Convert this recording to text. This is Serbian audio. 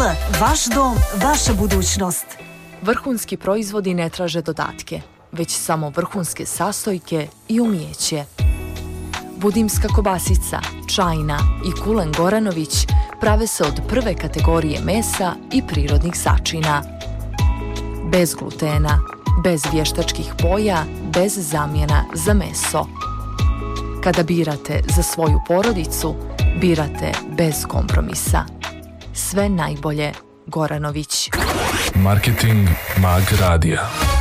vaš dom, vaša budućnost. Vrhunski proizvodi ne traže dodatke, već samo vrhunske sastojke i umijeće. Budimska kobasica, čajna i kulen Goranović prave se od prve kategorije mesa i prirodnih začina. Bez glutena, bez vještačkih boja, bez zamjena za meso. Kada birate za svoju porodicu, birate bez kompromisa. Sve najbolje Goranović. Marketing Mag Radija.